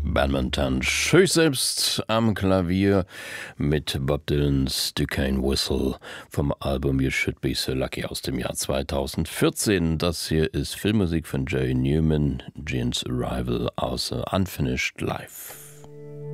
Badminton. Schön selbst am Klavier mit Bob Dylans Duquesne Whistle vom Album You Should Be So Lucky aus dem Jahr 2014. Das hier ist Filmmusik von Jerry Newman, Gene's Arrival aus Unfinished Life.